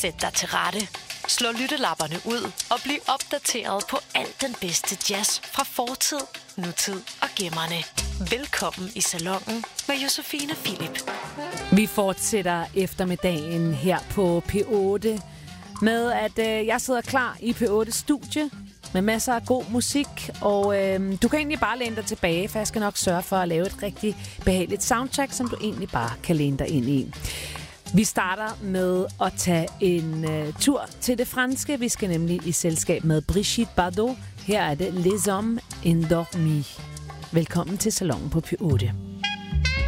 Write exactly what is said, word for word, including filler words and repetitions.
Sæt dig til rette. Slå lyttelapperne ud og bliv opdateret på alt den bedste jazz fra fortid, nutid og gemmerne. Velkommen i salonen med Josefine Philip. Vi fortsætter eftermiddagen her på P otte med, at øh, jeg sidder klar i P otte-studie med masser af god musik, og øh, du kan egentlig bare læne dig tilbage, for jeg skal nok sørge for at lave et rigtig behageligt soundtrack, som du egentlig bare kan læne dig ind i. Vi starter med at tage en øh, tur til det franske. Vi skal nemlig i selskab med Brigitte Bardot. Her er det Les Hommes Endormis. Velkommen til Salonen på P otte.